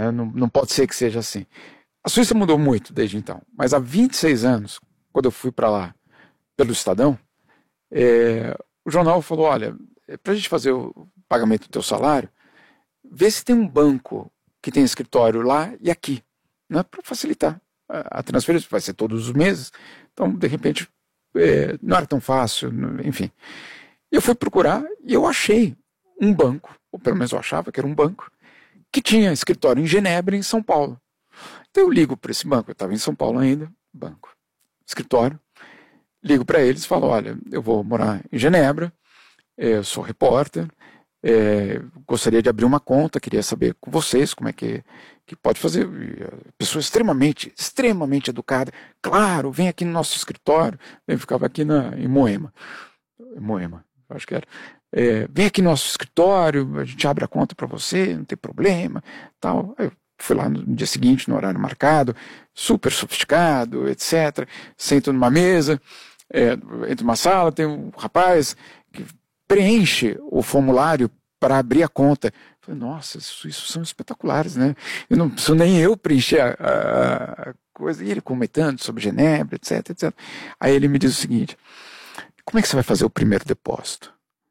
Não pode ser que seja assim. A Suíça mudou muito desde então, mas há 26 anos, quando eu fui para lá pelo Estadão, o jornal falou, olha, para a gente fazer o pagamento do teu salário, vê se tem um banco que tem escritório lá e aqui, né, para facilitar a transferência, vai ser todos os meses, então de repente não era tão fácil, enfim. Eu fui procurar e eu achei um banco, ou pelo menos eu achava que era um banco, que tinha escritório em Genebra e em São Paulo. Então eu ligo para esse banco, eu estava em São Paulo ainda, banco, escritório, ligo para eles e falo, olha, eu vou morar em Genebra, eu sou repórter, gostaria de abrir uma conta, queria saber com vocês como é que pode fazer. Pessoa extremamente educada, claro, vem aqui no nosso escritório, eu ficava aqui em Moema, acho que era. Vem aqui no nosso escritório, a gente abre a conta para você, não tem problema, tal. Eu fui lá no dia seguinte, no horário marcado, super sofisticado, etc. Sento numa mesa, entro numa sala, tem um rapaz que preenche o formulário para abrir a conta. Eu falei, nossa, isso são espetaculares, né? Eu não preciso nem eu preencher a coisa. E ele comentando sobre Genebra, etc, etc. Aí ele me diz o seguinte, como é que você vai fazer o primeiro depósito?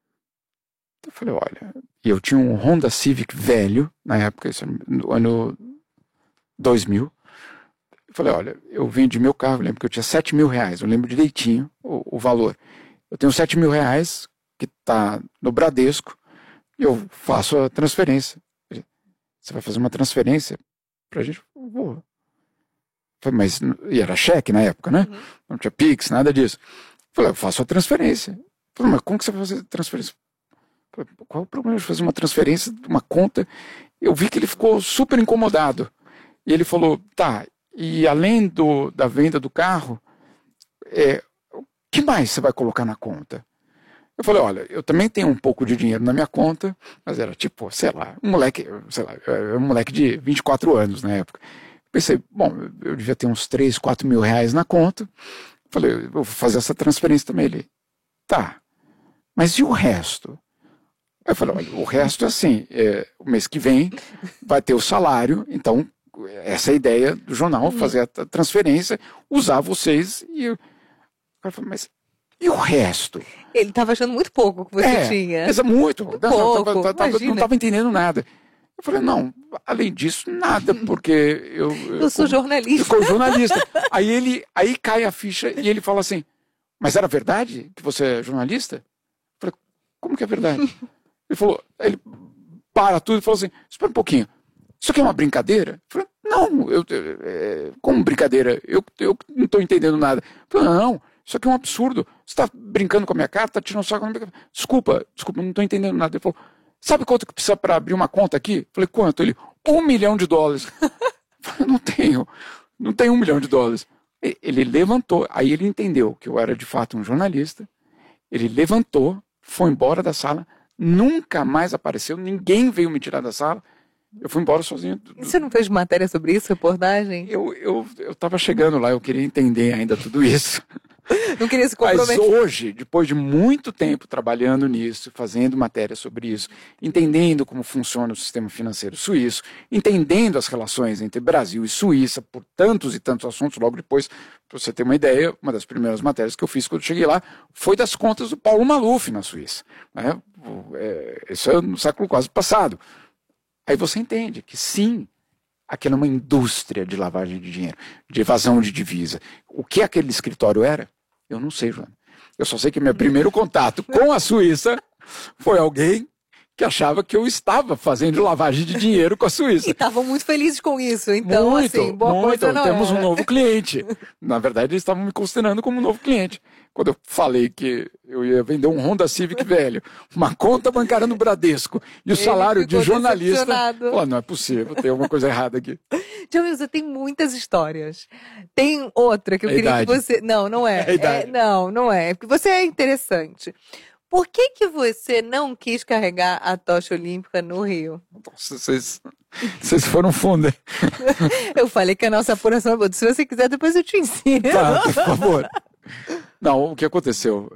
Eu falei, olha, eu tinha um Honda Civic velho, na época, isso no ano 2000. Eu falei, olha, eu vendi meu carro, eu lembro que eu tinha R$7.000, eu lembro direitinho o valor. Eu tenho R$7.000 que está no Bradesco e eu faço a transferência. Você vai fazer uma transferência pra gente? Eu vou. Mas, e era cheque na época, né? Uhum. Não tinha Pix, nada disso. Eu falei, eu faço a transferência. Eu falei, mas como que você vai fazer a transferência? Qual é o problema de fazer uma transferência de uma conta? Eu vi que ele ficou super incomodado. E ele falou, tá, e além da venda do carro, o que mais você vai colocar na conta? Eu falei, olha, eu também tenho um pouco de dinheiro na minha conta, mas era tipo, um moleque de 24 anos na época. Pensei, bom, eu devia ter uns 3, 4 mil reais na conta. Falei, eu vou fazer essa transferência também. Ele, tá, mas e o resto? Eu falei, olha, o resto é assim, o mês que vem vai ter o salário, então essa é a ideia do jornal, fazer a transferência, usar vocês e o cara falou, mas e o resto? Ele estava achando muito pouco que você tinha. Muito. Pouco, não estava entendendo nada. Eu falei, não, além disso, nada, porque eu sou jornalista. Eu sou jornalista. Aí cai a ficha e ele fala assim, mas era verdade que você é jornalista? Eu falei, como que é verdade? Ele para tudo e falou assim, espera um pouquinho, isso aqui é uma brincadeira? Eu falei, não, como brincadeira? Eu não estou entendendo nada. Eu falei, não, isso aqui é um absurdo. Você está brincando com a minha cara, está tirando sarro com a minha cara. Desculpa, não estou entendendo nada. Ele falou, sabe quanto que precisa para abrir uma conta aqui? Eu falei, quanto? Ele, $1 milhão. Eu falei, não tenho $1 milhão. Ele levantou, aí ele entendeu que eu era de fato um jornalista, ele levantou, foi embora da sala, nunca mais apareceu, ninguém veio me tirar da sala, eu fui embora sozinho. Você não fez matéria sobre isso, reportagem? Eu estava chegando lá, eu queria entender ainda tudo isso. Não queria se comprometer. Mas hoje, depois de muito tempo trabalhando nisso, fazendo matéria sobre isso, entendendo como funciona o sistema financeiro suíço, entendendo as relações entre Brasil e Suíça por tantos e tantos assuntos, logo depois, para você ter uma ideia, uma das primeiras matérias que eu fiz quando eu cheguei lá foi das contas do Paulo Maluf na Suíça. Né? Isso é no século quase passado. Aí você entende que sim, aquilo é uma indústria de lavagem de dinheiro, de evasão de divisa. O que aquele escritório era? Eu não sei, Joana. Eu só sei que meu primeiro contato com a Suíça foi alguém que achava que eu estava fazendo lavagem de dinheiro com a Suíça. E estavam muito felizes com isso. Então, assim, boa coisa não temos era. Um novo cliente. Na verdade, eles estavam me considerando como um novo cliente. Quando eu falei que eu ia vender um Honda Civic velho, uma conta bancária no Bradesco e o salário de jornalista, não é possível, tem alguma coisa errada aqui. Jamilza, tem muitas histórias. Tem outra que eu queria que você... Não é. Não é. Porque você é interessante. Por que você não quis carregar a tocha olímpica no Rio? Nossa, vocês foram fundo, hein? Eu falei que a nossa apuração é boa. Se você quiser, depois eu te ensino. Tá, por favor. Não, o que aconteceu?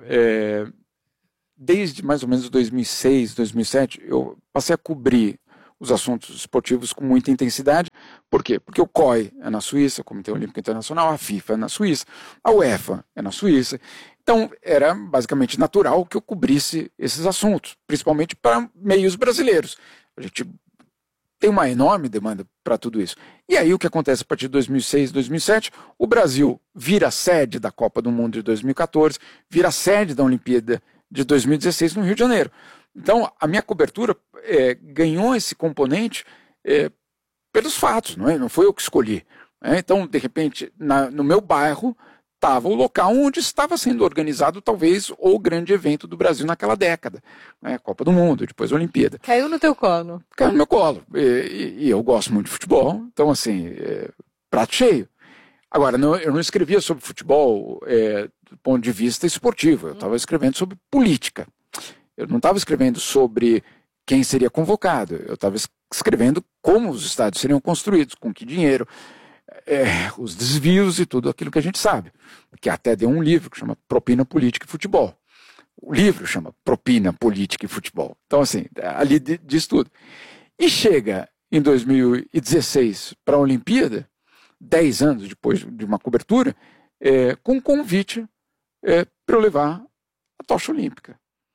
Desde mais ou menos 2006, 2007, eu passei a cobrir os assuntos esportivos com muita intensidade, Por quê? Porque o COI é na Suíça, o Comitê Olímpico Internacional, a FIFA é na Suíça, a UEFA é na Suíça. Então, era basicamente natural que eu cobrisse esses assuntos, principalmente para meios brasileiros. A gente tem uma enorme demanda para tudo isso. E aí o que acontece a partir de 2006, 2007, o Brasil vira sede da Copa do Mundo de 2014, vira sede da Olimpíada de 2016 no Rio de Janeiro. Então, a minha cobertura ganhou esse componente pelos fatos, não foi eu que escolhi. Então, de repente, no meu bairro, estava o local onde estava sendo organizado talvez o grande evento do Brasil naquela década. Copa do Mundo, depois a Olimpíada. Caiu no teu colo. Caiu no meu colo. E eu gosto muito de futebol, então assim, prato cheio. Agora, eu não escrevia sobre futebol do ponto de vista esportivo, eu estava escrevendo sobre política. Eu não estava escrevendo sobre quem seria convocado, eu estava escrevendo como os estádios seriam construídos, com que dinheiro, os desvios e tudo aquilo que a gente sabe. Que até deu um livro que chama Propina, Política e Futebol. O livro chama Propina, Política e Futebol. Então, assim, ali diz tudo. E chega em 2016 para a Olimpíada, 10 anos depois de uma cobertura, com um convite para eu levar a tocha olímpica.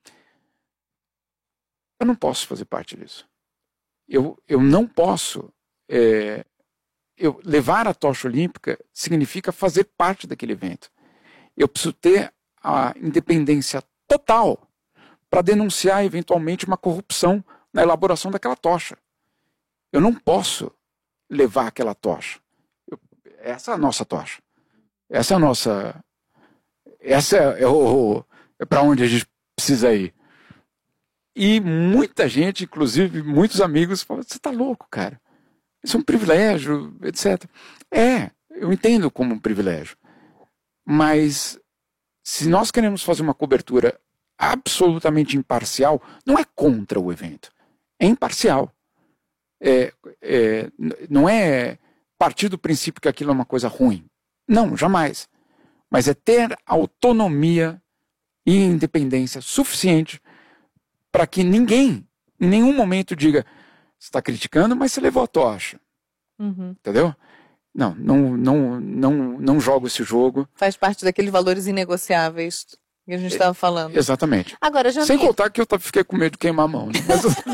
Eu não posso fazer parte disso. Eu não posso... levar a tocha olímpica significa fazer parte daquele evento. Eu preciso ter a independência total para denunciar eventualmente uma corrupção na elaboração daquela tocha. Eu não posso levar aquela tocha. Essa é a nossa tocha. Essa é a nossa... Essa é para onde a gente precisa ir. E muita gente, inclusive muitos amigos, falam, você está louco, cara. Isso é um privilégio, etc. Eu entendo como um privilégio. Mas se nós queremos fazer uma cobertura absolutamente imparcial, não é contra o evento. É imparcial. Não é partir do princípio que aquilo é uma coisa ruim. Não, jamais. Mas é ter autonomia e independência suficiente para que ninguém, em nenhum momento, diga: você está criticando, mas você levou a tocha. Uhum. Entendeu? Não jogo esse jogo. Faz parte daqueles valores inegociáveis que a gente estava falando. Exatamente. Agora, sem contar que eu fiquei com medo de queimar a mão. Né?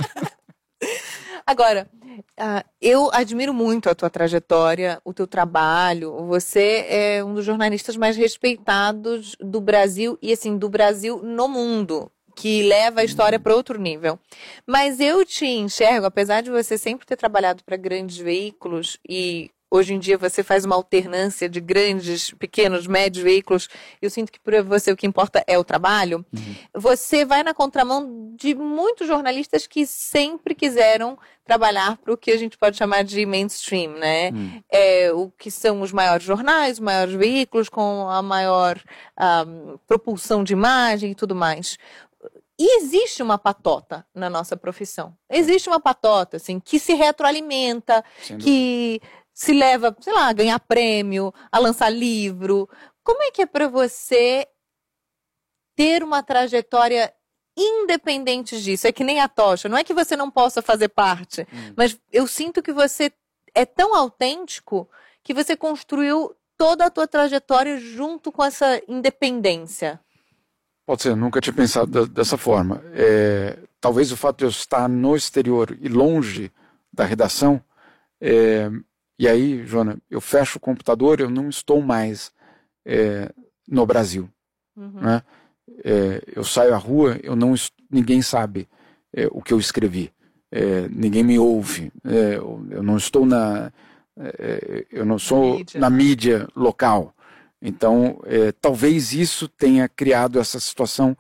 Agora, eu admiro muito a tua trajetória, o teu trabalho. Você é um dos jornalistas mais respeitados do Brasil e, assim, do Brasil no mundo, que leva a história para outro nível. Mas eu te enxergo, apesar de você sempre ter trabalhado para grandes veículos e hoje em dia você faz uma alternância de grandes, pequenos, médios veículos, eu sinto que para você o que importa é o trabalho. Uhum. Você vai na contramão de muitos jornalistas que sempre quiseram trabalhar para o que a gente pode chamar de mainstream, né? O que são os maiores jornais, os maiores veículos com a maior propulsão de imagem e tudo mais. E existe uma patota na nossa profissão. Existe uma patota, assim, que se retroalimenta, que se leva, sei lá, a ganhar prêmio, a lançar livro. Como é que é para você ter uma trajetória independente disso? É que nem a tocha. Não é que você não possa fazer parte, mas eu sinto que você é tão autêntico que você construiu toda a tua trajetória junto com essa independência. Pode ser, eu nunca tinha pensado dessa forma. Talvez o fato de eu estar no exterior e longe da redação, e aí, Joana, eu fecho o computador, eu não estou mais no Brasil. Uhum. Né? Eu saio à rua, ninguém sabe o que eu escrevi. Ninguém me ouve. Eu não estou eu não sou na mídia local. Então, talvez isso tenha criado essa situação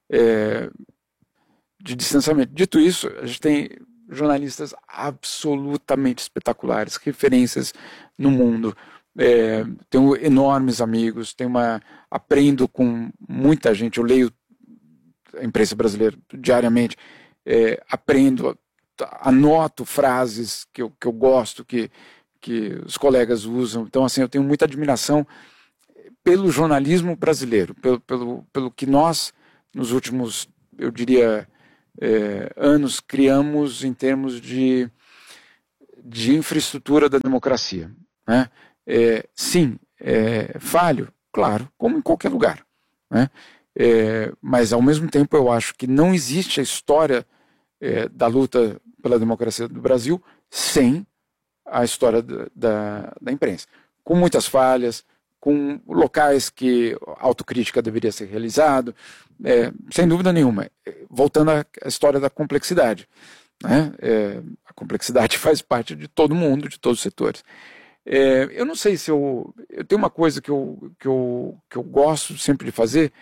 de distanciamento. Dito isso, a gente tem jornalistas absolutamente espetaculares, referências no mundo. Tenho enormes amigos, aprendo com muita gente, eu leio a imprensa brasileira diariamente, aprendo, anoto frases que eu gosto, que os colegas usam. Então, assim, eu tenho muita admiração pelo jornalismo brasileiro, pelo que nós, nos últimos, eu diria, anos, criamos em termos de de infraestrutura da democracia. Né? Sim, falho, claro, como em qualquer lugar. Né? Mas, ao mesmo tempo, eu acho que não existe a história da luta pela democracia do Brasil sem a história da imprensa. Com muitas falhas, com locais que a autocrítica deveria ser realizada, sem dúvida nenhuma. Voltando à história da complexidade. Né? A complexidade faz parte de todo mundo, de todos os setores. Eu não sei se eu tenho uma coisa que eu gosto sempre de fazer.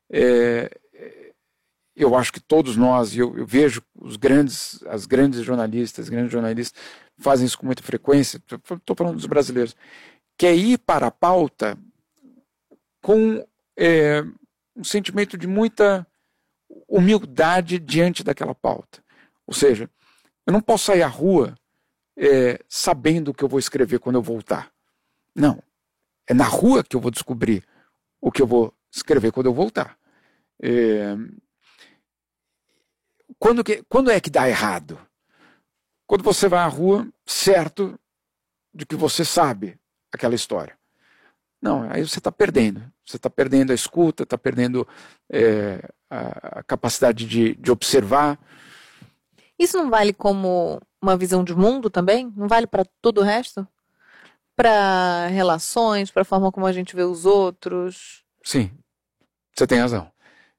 Eu acho que todos nós, eu vejo as grandes jornalistas fazem isso com muita frequência, estou falando dos brasileiros, que é ir para a pauta com um sentimento de muita humildade diante daquela pauta. Ou seja, eu não posso sair à rua sabendo o que eu vou escrever quando eu voltar. Não. É na rua que eu vou descobrir o que eu vou escrever quando eu voltar. Quando é que dá errado? Quando você vai à rua certo de que você sabe aquela história. Não, aí você está perdendo. Você está perdendo a escuta, está perdendo a capacidade de observar. Isso não vale como uma visão de mundo também? Não vale para todo o resto? Para relações, para a forma como a gente vê os outros? Sim, você tem razão.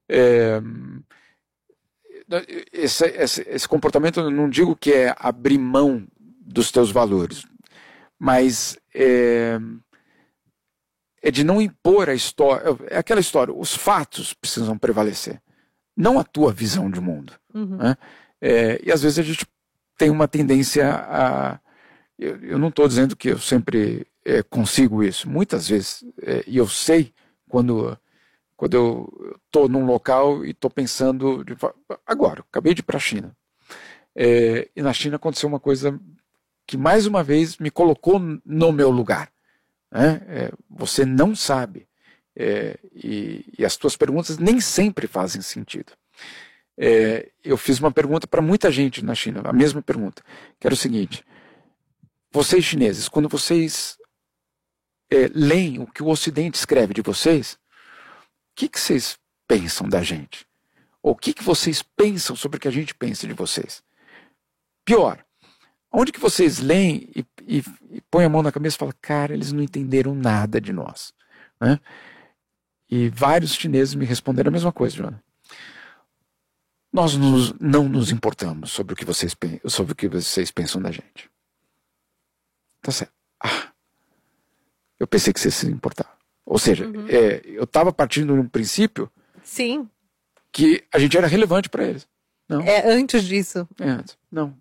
Esse comportamento, eu não digo que é abrir mão dos teus valores, mas é de não impor a história. É aquela história, os fatos precisam prevalecer, não a tua visão de mundo. Uhum. Né? E às vezes a gente tem uma tendência a... Eu não estou dizendo que eu sempre consigo isso, muitas vezes, e eu sei quando eu estou num local e estou pensando... Agora, eu acabei de ir para a China. E na China aconteceu uma coisa que, mais uma vez, me colocou no meu lugar. Né? Você não sabe. E as tuas perguntas nem sempre fazem sentido. Eu fiz uma pergunta para muita gente na China, a mesma pergunta, que era o seguinte: vocês chineses, quando vocês leem o que o Ocidente escreve de vocês, o que vocês pensam da gente? Ou o que vocês pensam sobre o que a gente pensa de vocês? Pior, onde que vocês leem e põem a mão na cabeça e falam, cara, eles não entenderam nada de nós. Né? E vários chineses me responderam a mesma coisa, Joana. Nós não nos importamos sobre o que vocês pensam da gente. Tá certo. Eu pensei que vocês se importavam. Ou seja, eu estava partindo de um princípio. Sim. Que a gente era relevante para eles. Não. Antes disso. Antes. Não.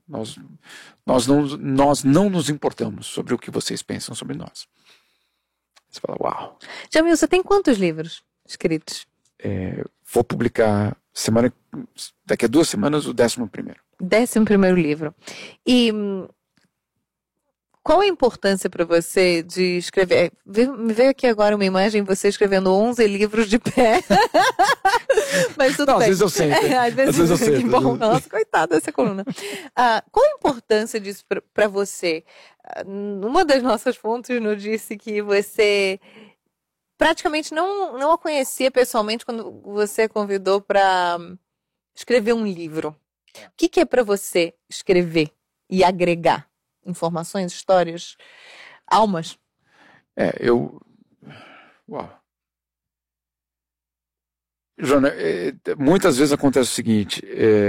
Nós não nos importamos sobre o que vocês pensam sobre nós. Você fala, uau. Jamil, você tem quantos livros escritos? Vou publicar daqui a 2 semanas o 11º. 11º livro. E qual a importância para você de escrever? Me veio aqui agora uma imagem, você escrevendo 11 livros de pé. Mas tudo bem. Às vezes eu sento. Às vezes eu sento. Bom, nossa, coitada dessa coluna. Qual a importância disso para você? Uma das nossas fontes nos disse que você praticamente não a conhecia pessoalmente quando você a convidou para escrever um livro. O que é para você escrever e agregar? Informações, histórias, almas? Uau. Joana, muitas vezes acontece o seguinte,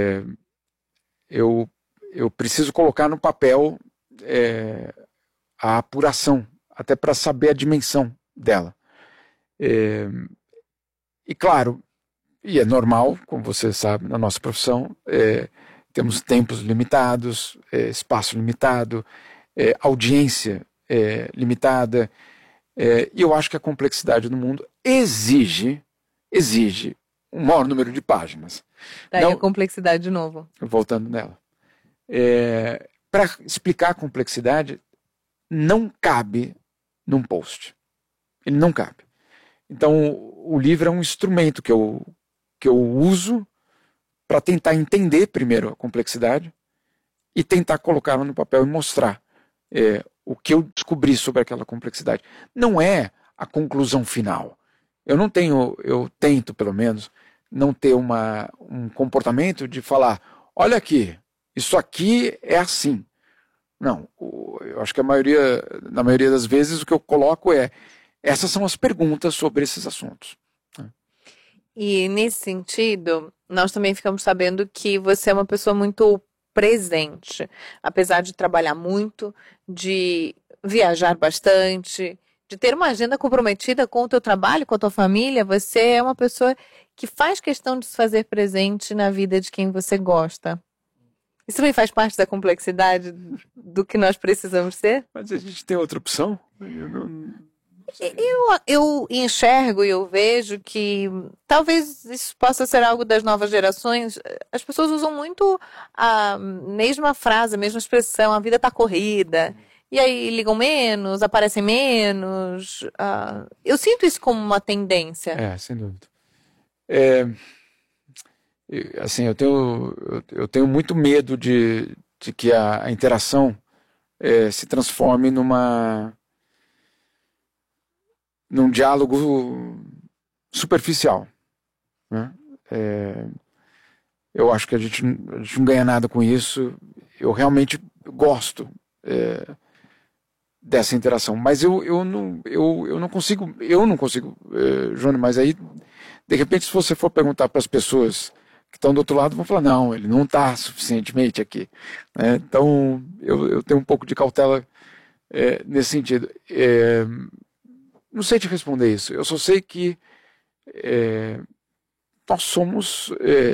eu preciso colocar no papel a apuração, até para saber a dimensão dela. E claro, e é normal, como você sabe, na nossa profissão, temos tempos limitados, espaço limitado, audiência limitada, e eu acho que a complexidade do mundo exige um maior número de páginas. Daí a complexidade de novo. Voltando nela. Para explicar a complexidade, não cabe num post. Ele não cabe. Então, o livro é um instrumento que eu uso para tentar entender primeiro a complexidade e tentar colocá-la no papel e mostrar o que eu descobri sobre aquela complexidade. Não é a conclusão final. Eu tento pelo menos, não ter um comportamento de falar, olha aqui, isso aqui é assim. Não, eu acho que na maioria das vezes o que eu coloco essas são as perguntas sobre esses assuntos. E nesse sentido, nós também ficamos sabendo que você é uma pessoa muito presente, apesar de trabalhar muito, de viajar bastante, de ter uma agenda comprometida com o teu trabalho, com a tua família. Você é uma pessoa que faz questão de se fazer presente na vida de quem você gosta. Isso também faz parte da complexidade do que nós precisamos ser? Mas a gente tem outra opção? Eu enxergo e eu vejo que talvez isso possa ser algo das novas gerações. As pessoas usam muito a mesma frase, a mesma expressão, a vida está corrida. E aí ligam menos, aparecem menos. Eu sinto isso como uma tendência. Sem dúvida. Assim, eu tenho muito medo de que a interação se transforme num diálogo superficial, né? Eu acho que a gente não ganha nada com isso. Eu realmente gosto dessa interação, mas eu não consigo, Jônio, mas aí, de repente, se você for perguntar para as pessoas que estão do outro lado, vão falar, não, ele não está suficientemente aqui, né? Então, eu tenho um pouco de cautela nesse sentido. Não sei te responder isso. Eu só sei que nós somos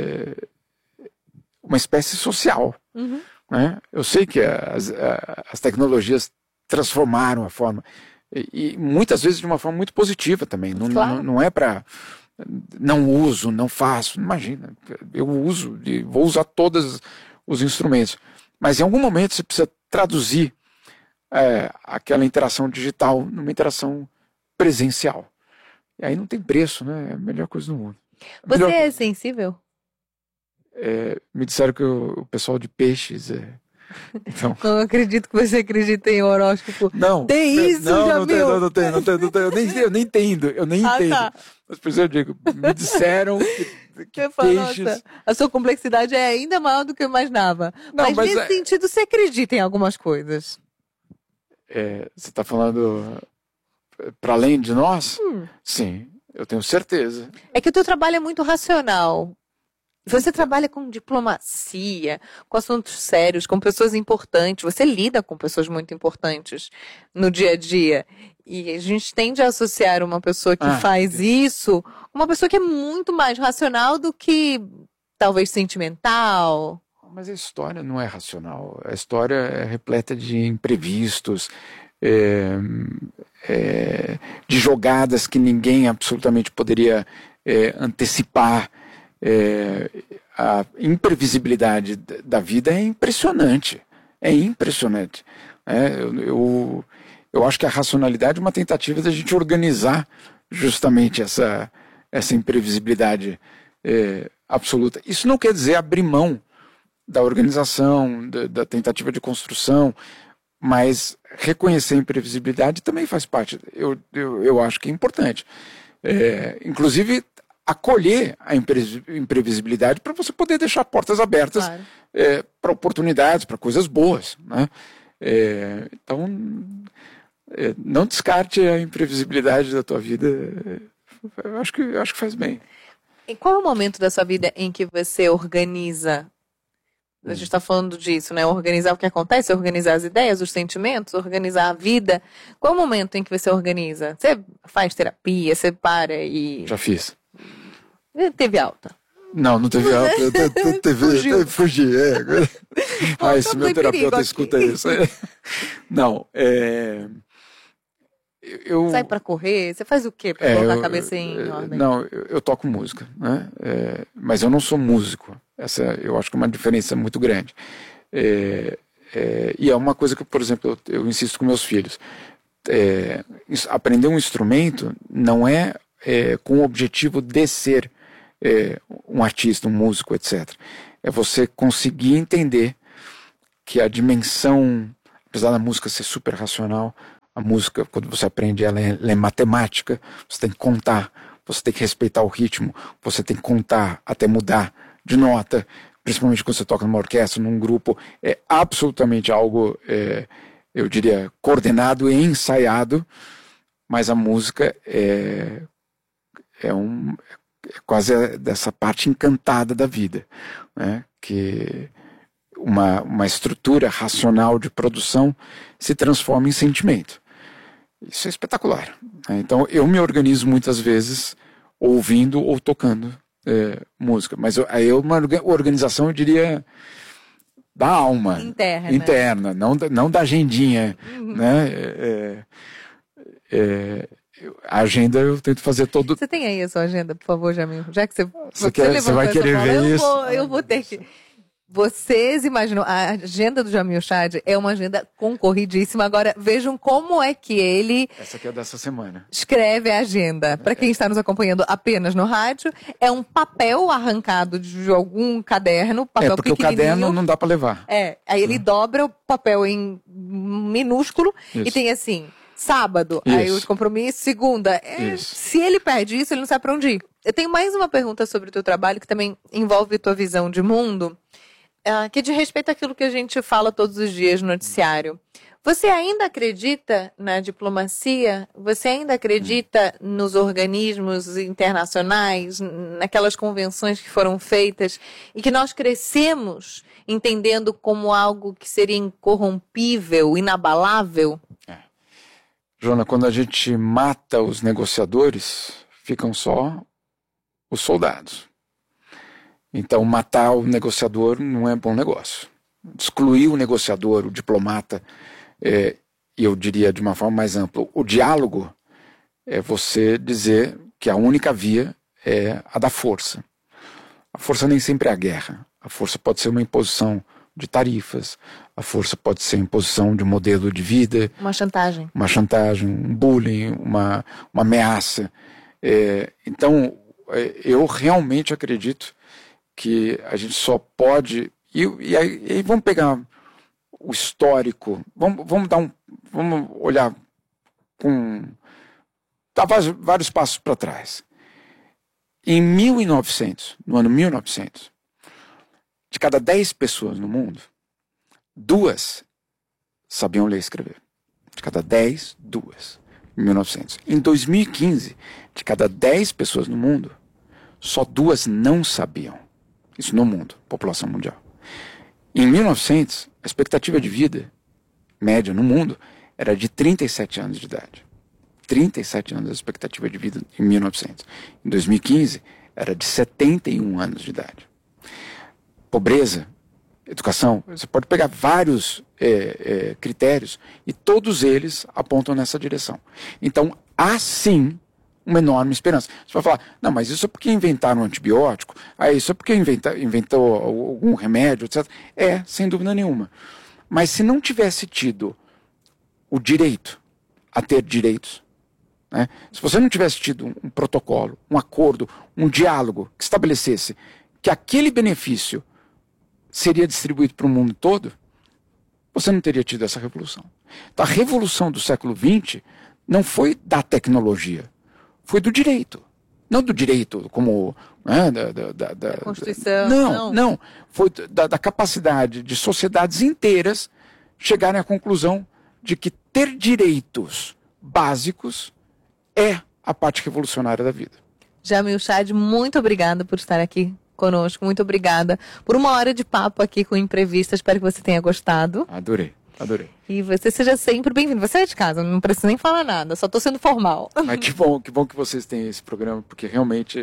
uma espécie social. Uhum. Né? Eu sei que as tecnologias transformaram a forma, e muitas vezes de uma forma muito positiva também. Claro. Não é para não uso, não faço. Imagina, eu uso e vou usar todos os instrumentos. Mas em algum momento você precisa traduzir aquela interação digital numa interação presencial. E aí não tem preço, né? É a melhor coisa do mundo. Você é sensível? Me disseram que o pessoal de peixes então... Não acredito que você acredita em horóscopo. Não. Tem isso, já viu? Não tem. Eu nem entendo. Tá. Mas por isso eu digo, me disseram que peixes... Nossa, a sua complexidade é ainda maior do que eu imaginava. Mas nesse sentido, você acredita em algumas coisas. Você está falando para além de nós? Sim, eu tenho certeza. É que o teu trabalho é muito racional. Você trabalha com diplomacia, com assuntos sérios, com pessoas importantes. Você lida com pessoas muito importantes no dia a dia. E a gente tende a associar uma pessoa que faz isso com uma pessoa que é muito mais racional do que talvez sentimental. Mas a história não é racional. A história é repleta de imprevistos, de jogadas que ninguém absolutamente poderia antecipar. A imprevisibilidade da vida é impressionante. Eu acho que a racionalidade é uma tentativa da gente organizar justamente essa imprevisibilidade absoluta. Isso não quer dizer abrir mão da organização, da tentativa de construção, mas reconhecer a imprevisibilidade também faz parte. Eu acho que é importante. Inclusive, acolher a imprevisibilidade para você poder deixar portas abertas, claro, para oportunidades, para coisas boas, né? Então, não descarte a imprevisibilidade da tua vida. Eu acho que faz bem. E qual é o momento da sua vida em que você organiza? A gente está falando disso, né? Organizar o que acontece, organizar as ideias, os sentimentos, organizar a vida. Qual é o momento em que você organiza? Você faz terapia, você para e... Já fiz. Teve alta? Não teve alta. Fugi. Se meu terapeuta escuta isso. Não, Sai para correr? Você faz o quê para colocar a cabeça em ordem? Não, eu toco música, né? Mas eu não sou músico. Essa eu acho que é uma diferença muito grande. E é uma coisa que, por exemplo, eu insisto com meus filhos. Aprender um instrumento não é com o objetivo de ser um artista, um músico, etc. É você conseguir entender que a dimensão apesar da música ser super racional, a música, quando você aprende, ela é matemática, você tem que contar, você tem que respeitar o ritmo, você tem que contar até mudar de nota, principalmente quando você toca numa orquestra, num grupo, é absolutamente algo, eu diria, coordenado e ensaiado, mas a música é quase dessa parte encantada da vida, né? Que uma estrutura racional de produção se transforma em sentimento. Isso é espetacular, né? Então eu me organizo muitas vezes ouvindo ou tocando música, mas aí uma organização, eu diria, da alma interna, não da agendinha, né? A agenda eu tento fazer todo. Você tem aí a sua agenda, por favor, Jamil? Já que você vai querer ver isso. Eu vou ter que. Vocês imaginam, a agenda do Jamil Chad é uma agenda concorridíssima. Agora, vejam como é que ele... Essa aqui é dessa semana. Escreve a agenda. Para quem está nos acompanhando apenas no rádio, é um papel arrancado de algum caderno, papel porque pequenininho. O caderno não dá para levar. Aí ele dobra o papel em minúsculo e tem assim, sábado, aí os compromissos, segunda. Se ele perde isso, ele não sabe para onde ir. Eu tenho mais uma pergunta sobre o teu trabalho, que também envolve tua visão de mundo, que diz respeito àquilo que a gente fala todos os dias no noticiário. Você ainda acredita na diplomacia? Você ainda acredita nos organismos internacionais, naquelas convenções que foram feitas e que nós crescemos entendendo como algo que seria incorrompível, inabalável? Joana, quando a gente mata os negociadores, ficam só os soldados. Então, matar o negociador não é bom negócio. Excluir o negociador, o diplomata, e eu diria de uma forma mais ampla, o diálogo é você dizer que a única via é a da força. A força nem sempre é a guerra. A força pode ser uma imposição de tarifas, a força pode ser imposição de um modelo de vida. Uma chantagem. Uma chantagem, um bullying, uma ameaça. Então, eu realmente acredito que a gente só pode... E aí vamos pegar o histórico, vamos olhar dar vários passos para trás. Em 1900, no ano 1900, de cada 10 pessoas no mundo, 2 sabiam ler e escrever. De cada 10, 2. Em 1900. Em 2015, de cada 10 pessoas no mundo, só 2 não sabiam. Isso no mundo, população mundial. Em 1900, a expectativa de vida média no mundo era de 37 anos de idade. 37 anos a expectativa de vida em 1900. Em 2015, era de 71 anos de idade. Pobreza, educação, você pode pegar vários critérios e todos eles apontam nessa direção. Então, há sim uma enorme esperança. Você vai falar, não, mas isso é porque inventaram um antibiótico, isso é porque inventou algum remédio, etc. Sem dúvida nenhuma. Mas se não tivesse tido o direito a ter direitos, né? Se você não tivesse tido um protocolo, um acordo, um diálogo que estabelecesse que aquele benefício seria distribuído para o mundo todo, você não teria tido essa revolução. Então, a revolução do século XX não foi da tecnologia, foi do direito. Não do direito como... da Constituição. Não. Foi da capacidade de sociedades inteiras chegarem à conclusão de que ter direitos básicos é a parte revolucionária da vida. Jamil Chad, muito obrigada por estar aqui conosco. Muito obrigada por uma hora de papo aqui com Imprevista. Espero que você tenha gostado. Adorei. E você seja sempre bem-vindo. Você é de casa, não preciso nem falar nada, só estou sendo formal. Mas que bom que vocês têm esse programa, porque realmente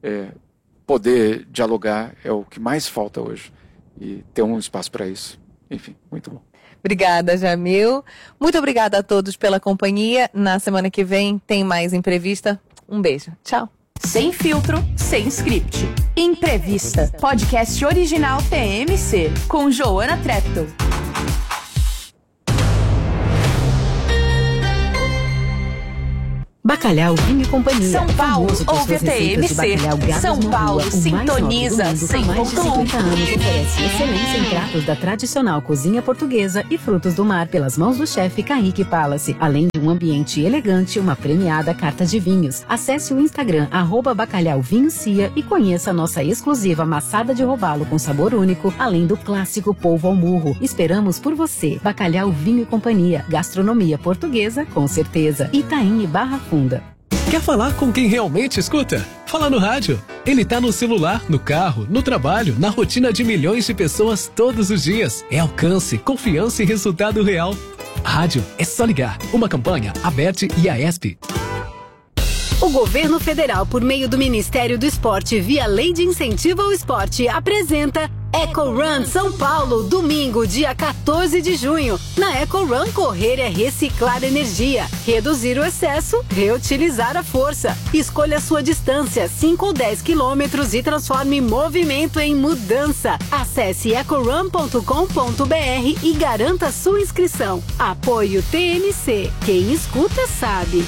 poder dialogar é o que mais falta hoje. E ter um espaço para isso. Enfim, muito bom. Obrigada, Jamil. Muito obrigada a todos pela companhia. Na semana que vem tem mais Imprevista. Um beijo. Tchau. Sem filtro, sem script. Imprevista. Podcast original TMC. Com Joana Treptow. Bacalhau Vinho e Companhia. São Paulo ouve a TMC. São Paulo sintoniza 100.1. Mais de 50 anos oferece excelência em pratos da tradicional cozinha portuguesa e frutos do mar pelas mãos do chefe Kaique Palace. Além de um ambiente elegante, uma premiada carta de vinhos. Acesse o Instagram @bacalhauvinhocia e conheça a nossa exclusiva maçada de robalo com sabor único, além do clássico polvo ao murro. Esperamos por você. Bacalhau Vinho e Companhia. Gastronomia portuguesa com certeza. Itaim e Barra Funda. Quer falar com quem realmente escuta? Fala no rádio. Ele tá no celular, no carro, no trabalho, na rotina de milhões de pessoas todos os dias. É alcance, confiança e resultado real. Rádio é só ligar. Uma campanha, ABERT e AESP. O governo federal, por meio do Ministério do Esporte, via Lei de Incentivo ao Esporte, apresenta Eco Run São Paulo, domingo, dia 14 de junho. Na Eco Run, correr é reciclar energia, reduzir o excesso, reutilizar a força. Escolha a sua distância, 5 ou 10 quilômetros, e transforme movimento em mudança. Acesse ecorun.com.br e garanta sua inscrição. Apoio TMC. Quem escuta sabe.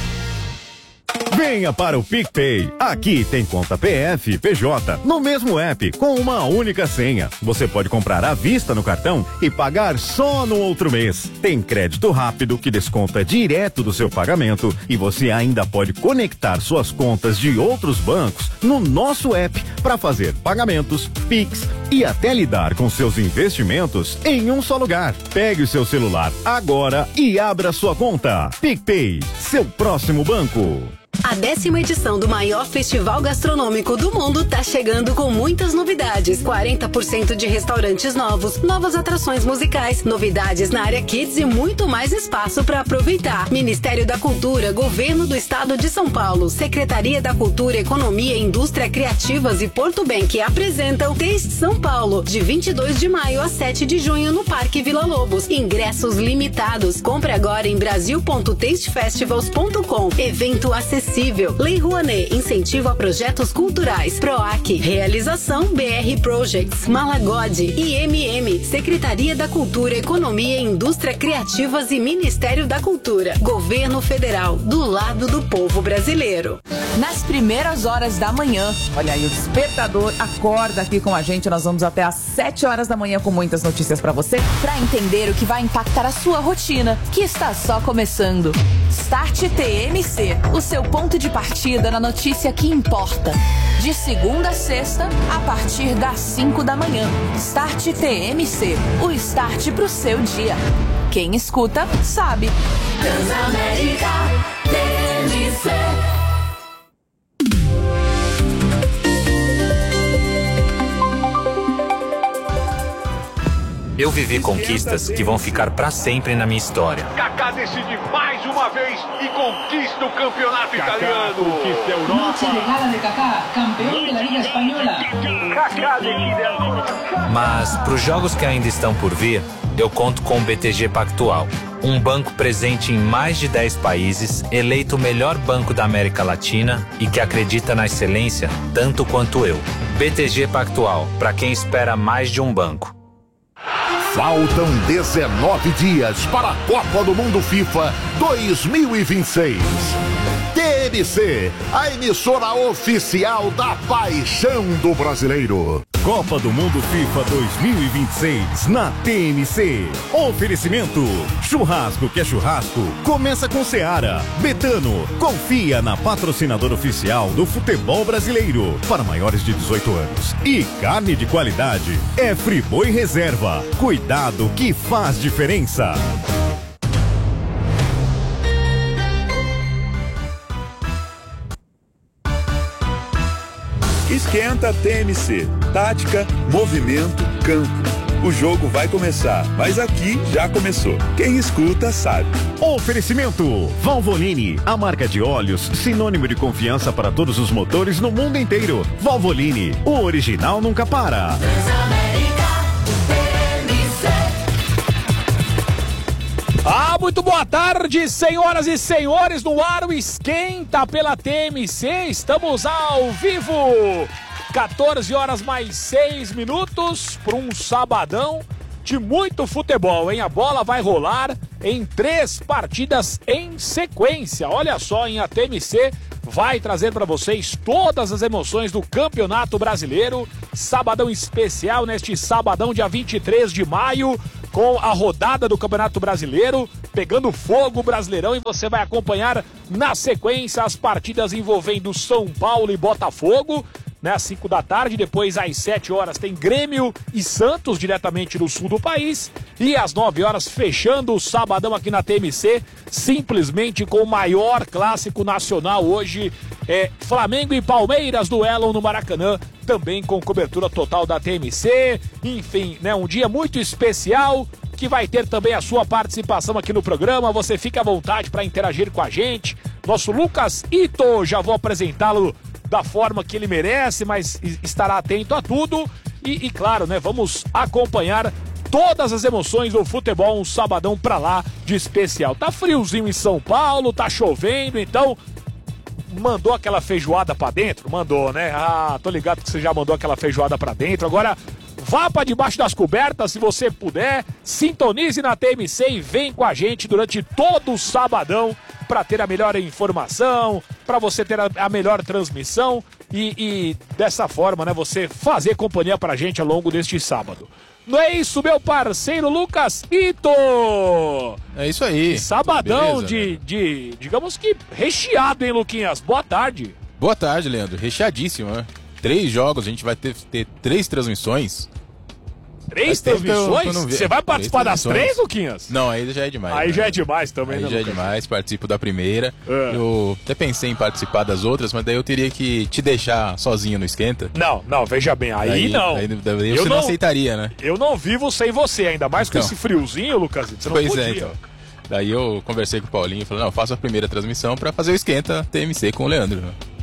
Venha para o PicPay. Aqui tem conta PF, PJ, no mesmo app, com uma única senha. Você pode comprar à vista no cartão e pagar só no outro mês. Tem crédito rápido que desconta direto do seu pagamento e você ainda pode conectar suas contas de outros bancos no nosso app para fazer pagamentos, Pix e até lidar com seus investimentos em um só lugar. Pegue o seu celular agora e abra sua conta. PicPay, seu próximo banco. A 10ª edição do maior festival gastronômico do mundo tá chegando com muitas novidades. 40% de restaurantes novos, novas atrações musicais, novidades na área Kids e muito mais espaço para aproveitar. Ministério da Cultura, Governo do Estado de São Paulo, Secretaria da Cultura, Economia, Indústria Criativas e Porto Bank apresentam Taste São Paulo, de 22 de maio a 7 de junho no Parque Vila Lobos. Ingressos limitados. Compre agora em brasil.tastefestivals.com. Evento acessível. Lei Rouanet, incentivo a projetos culturais. PROAC, realização BR Projects, Malagode, IMM, Secretaria da Cultura, Economia, Indústria Criativas e Ministério da Cultura. Governo Federal, do lado do povo brasileiro. Nas primeiras horas da manhã, olha aí, o despertador acorda aqui com a gente. Nós vamos até às 7 horas da manhã com muitas notícias pra você, pra entender o que vai impactar a sua rotina, que está só começando. Start TMC, o seu ponto de partida na notícia que importa. De segunda a sexta, a partir das 5 da manhã. Start TMC, o start pro seu dia. Quem escuta, sabe. Transamérica TMC. Eu vivi conquistas que vão ficar pra sempre na minha história. Kaká decide mais uma vez e conquista o campeonato italiano. Conquista a Europa. Noche de gala de Kaká, campeão da Liga Espanhola. Kaká decide a... Mas pros jogos que ainda estão por vir, eu conto com o BTG Pactual, um banco presente em mais de 10 países, eleito o melhor banco da América Latina e que acredita na excelência tanto quanto eu. BTG Pactual, para quem espera mais de um banco. Faltam 19 dias para a Copa do Mundo FIFA 2026. TMC, a emissora oficial da paixão do brasileiro. Copa do Mundo FIFA 2026 na TMC. Oferecimento: churrasco que é churrasco, começa com Seara. Betano, confia na patrocinadora oficial do futebol brasileiro para maiores de 18 anos. E carne de qualidade é Friboi Reserva. Cuidado que faz diferença. Esquenta TMC. Tática, movimento, campo. O jogo vai começar, mas aqui já começou. Quem escuta sabe. Oferecimento: Valvoline, a marca de óleos sinônimo de confiança para todos os motores no mundo inteiro. Valvoline, o original nunca para. Muito boa tarde, senhoras e senhores, no ar o Esquenta pela TMC, estamos ao vivo, 14 horas mais 6 minutos, para um sabadão, de muito futebol, hein? A bola vai rolar em 3 partidas em sequência. Olha só, hein? A TMC vai trazer para vocês todas as emoções do Campeonato Brasileiro. Sabadão especial neste sabadão, dia 23 de maio, com a rodada do Campeonato Brasileiro, pegando fogo o Brasileirão, e você vai acompanhar na sequência as partidas envolvendo São Paulo e Botafogo, né, às 5 da tarde, depois às 7 horas tem Grêmio e Santos, diretamente no sul do país, e às 9 horas fechando o sabadão aqui na TMC, simplesmente com o maior clássico nacional hoje, Flamengo e Palmeiras, duelam no Maracanã, também com cobertura total da TMC, enfim, né, um dia muito especial, que vai ter também a sua participação aqui no programa. Você fica à vontade para interagir com a gente. Nosso Lucas Ito, já vou apresentá-lo da forma que ele merece, mas estará atento a tudo. E claro, né, vamos acompanhar todas as emoções do futebol, um sabadão pra lá de especial. Tá friozinho em São Paulo, tá chovendo, então mandou aquela feijoada pra dentro? Mandou, né? Ah, tô ligado que você já mandou aquela feijoada pra dentro. Agora vá para debaixo das cobertas, se você puder, sintonize na TMC e vem com a gente durante todo o sabadão para ter a melhor informação, para você ter a melhor transmissão e dessa forma, né, você fazer companhia pra gente ao longo deste sábado. Não é isso, meu parceiro Lucas Ito? É isso aí. Sabadão. Beleza, digamos que recheado, hein, Luquinhas? Boa tarde. Boa tarde, Leandro. Recheadíssimo, né? 3 jogos, a gente vai ter 3 transmissões. 3 transmissões? Você vai participar das 3, Luquinhas? Não, aí já é demais. Aí né? já é demais também, aí né, já Lucas? é demais, participo da primeira. Eu até pensei em participar das outras, mas daí eu teria que te deixar sozinho no esquenta. Não, veja bem, aí não. Aí você não aceitaria, né? Eu não vivo sem você, ainda mais com esse friozinho, Lucas. Você não podia. Então. Daí eu conversei com o Paulinho e falei, não, eu faço a primeira transmissão pra fazer o esquenta TMC com o Leandro.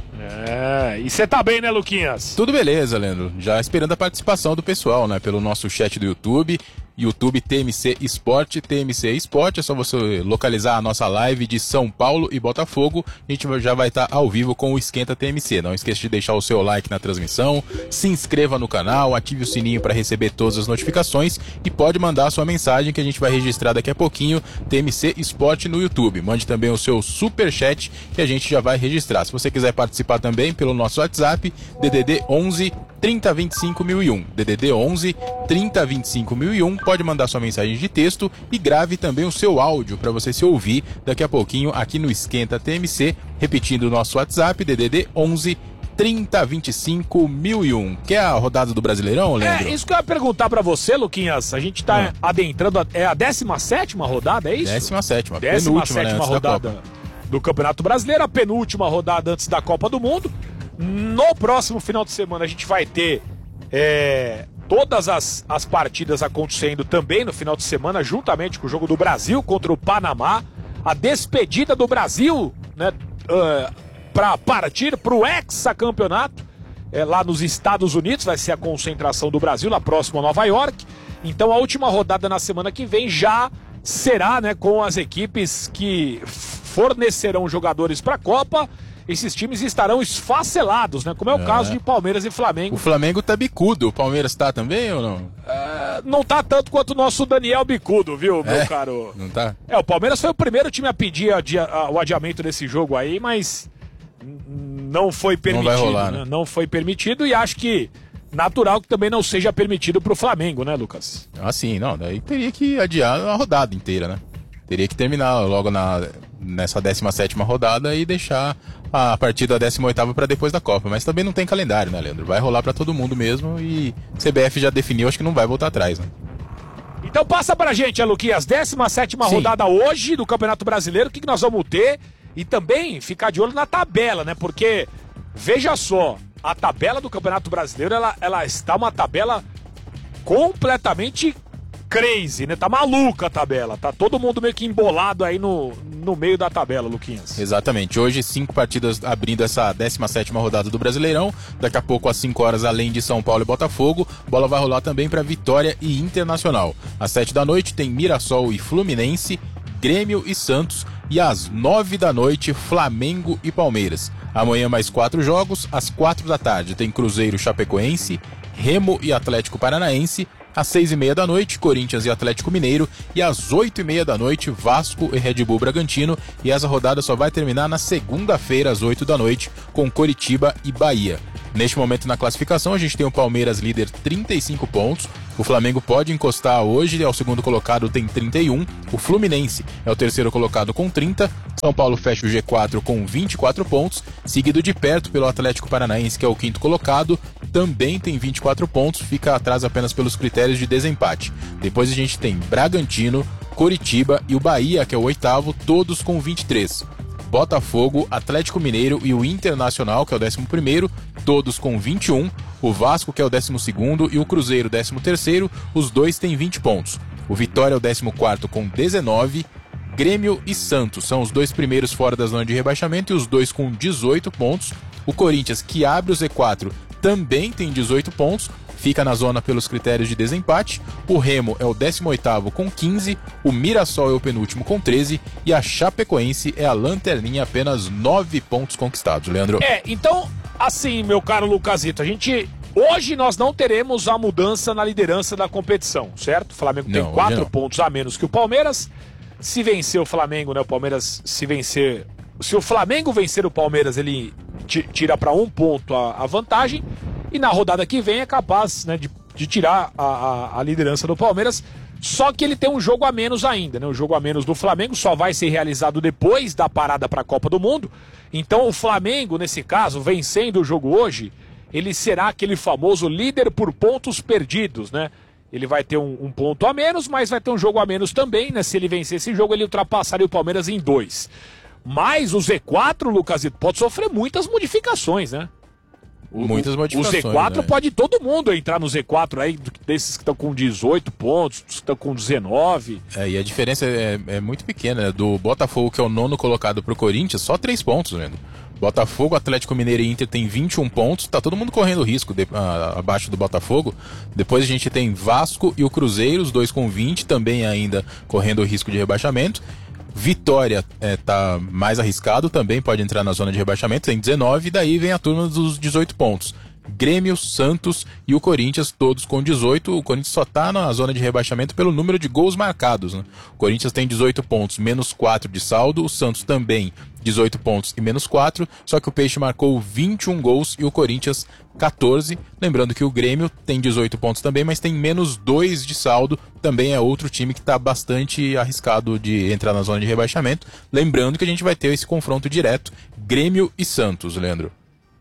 E você tá bem, né, Luquinhas? Tudo beleza, Leandro. Já esperando a participação do pessoal, né? Pelo nosso chat do YouTube TMC Esporte, TMC Esporte. É só você localizar a nossa live de São Paulo e Botafogo. A gente já vai estar ao vivo com o Esquenta TMC. Não esqueça de deixar o seu like na transmissão, se inscreva no canal, ative o sininho para receber todas as notificações e pode mandar a sua mensagem que a gente vai registrar daqui a pouquinho, TMC Esporte no YouTube. Mande também o seu superchat que a gente já vai registrar. Se você quiser participar também pelo nosso WhatsApp, DDD 11 3025 1001. DDD 11 3025 1001. Pode mandar sua mensagem de texto e grave também o seu áudio para você se ouvir daqui a pouquinho aqui no Esquenta TMC. Repetindo o nosso WhatsApp, DDD 11 3025 1001. Quer a rodada do Brasileirão, Leandro? Isso que eu ia perguntar pra você, Luquinhas. A gente tá adentrando, a 17ª rodada, é isso? 17ª, penúltima, né, rodada do Campeonato Brasileiro, a penúltima rodada antes da Copa do Mundo. No próximo final de semana a gente vai ter todas as partidas acontecendo também no final de semana, juntamente com o jogo do Brasil contra o Panamá, a despedida do Brasil, né, para partir para o hexacampeonato lá nos Estados Unidos. Vai ser a concentração do Brasil lá próximo a Nova York. Então a última rodada na semana que vem já será, né, com as equipes que fornecerão jogadores para a Copa. Esses times estarão esfacelados, né? Como é o caso de Palmeiras e Flamengo. O Flamengo tá bicudo, o Palmeiras tá também ou não? Não tá tanto quanto o nosso Daniel bicudo, viu, meu caro? Não tá? O Palmeiras foi o primeiro time a pedir o adiamento desse jogo aí, mas não foi permitido. Não vai rolar, né? Não foi permitido, e acho que natural que também não seja permitido pro Flamengo, né, Lucas? Sim, não, daí teria que adiar a rodada inteira, né? Teria que terminar logo nessa 17ª rodada e deixar a partida da 18ª para depois da Copa. Mas também não tem calendário, né, Leandro? Vai rolar para todo mundo mesmo e CBF já definiu, acho que não vai voltar atrás, né? Então passa pra gente, Luquinhas, 17ª rodada hoje do Campeonato Brasileiro, o que nós vamos ter? E também ficar de olho na tabela, né? Porque, veja só, a tabela do Campeonato Brasileiro, ela está uma tabela completamente crazy, né? Tá maluca a tabela, tá todo mundo meio que embolado aí no meio da tabela, Luquinhas. Exatamente, hoje 5 partidas abrindo essa 17ª rodada do Brasileirão, daqui a pouco às 5 horas, além de São Paulo e Botafogo, bola vai rolar também para Vitória e Internacional. Às 7 da noite tem Mirassol e Fluminense, Grêmio e Santos, e às 9 da noite Flamengo e Palmeiras. Amanhã mais 4 jogos, às 4 da tarde tem Cruzeiro e Chapecoense, Remo e Atlético Paranaense, Às 6h30 da noite, Corinthians e Atlético Mineiro. E às 8h30 da noite, Vasco e Red Bull Bragantino. E essa rodada só vai terminar na segunda-feira, às 8 da noite, com Coritiba e Bahia. Neste momento na classificação, a gente tem o Palmeiras líder, 35 pontos. O Flamengo pode encostar hoje, é o segundo colocado, tem 31. O Fluminense é o terceiro colocado com 30. São Paulo fecha o G4 com 24 pontos, seguido de perto pelo Atlético Paranaense, que é o quinto colocado, também tem 24 pontos, fica atrás apenas pelos critérios de desempate. Depois a gente tem Bragantino, Coritiba e o Bahia, que é o oitavo, todos com 23. Botafogo, Atlético Mineiro e o Internacional, que é o 11º, todos com 21. O Vasco, que é o 12º, e o Cruzeiro, 13º, os dois têm 20 pontos. O Vitória é o 14º com 19. Grêmio e Santos são os dois primeiros fora da zona de rebaixamento e os dois com 18 pontos. O Corinthians, que abre o Z4, também tem 18 pontos, fica na zona pelos critérios de desempate. O Remo é o 18º com 15, o Mirassol é o penúltimo com 13 e a Chapecoense é a lanterninha, apenas 9 pontos conquistados, Leandro. Então, assim, meu caro Lucasito, hoje nós não teremos a mudança na liderança da competição, certo? O Flamengo tem 4 pontos a menos que o Palmeiras. Se vencer o Flamengo, né, o Palmeiras, se o Flamengo vencer o Palmeiras, ele tira para 1 ponto a vantagem, e na rodada que vem é capaz, né, de tirar a liderança do Palmeiras, só que ele tem um jogo a menos ainda, né? O jogo a menos do Flamengo só vai ser realizado depois da parada para a Copa do Mundo. Então o Flamengo, nesse caso, vencendo o jogo hoje, ele será aquele famoso líder por pontos perdidos, né? Ele vai ter um ponto a menos, mas vai ter um jogo a menos também, né? Se ele vencer esse jogo, ele ultrapassaria o Palmeiras em 2. Mas o Z4, Lucasito, pode sofrer muitas modificações, né? Muitas modificações. O Z4 né? Pode todo mundo entrar no Z4 aí, desses que estão com 18 pontos, que estão com 19. E a diferença é muito pequena, né? Do Botafogo, que é o 9º colocado pro Corinthians, só 3 pontos, né? Botafogo, Atlético Mineiro e Inter tem 21 pontos, tá todo mundo correndo risco abaixo do Botafogo. Depois a gente tem Vasco e o Cruzeiro, os dois com 20, também ainda correndo o risco de rebaixamento. Vitória tá mais arriscado, também pode entrar na zona de rebaixamento, tem 19, e daí vem a turma dos 18 pontos. Grêmio, Santos e o Corinthians, todos com 18. O Corinthians só tá na zona de rebaixamento pelo número de gols marcados, né? O Corinthians tem 18 pontos, menos 4 de saldo. O Santos também 18 pontos e menos 4. Só que o Peixe marcou 21 gols e o Corinthians 14. Lembrando que o Grêmio tem 18 pontos também, mas tem menos 2 de saldo. Também é outro time que está bastante arriscado de entrar na zona de rebaixamento. Lembrando que a gente vai ter esse confronto direto, Grêmio e Santos, Leandro.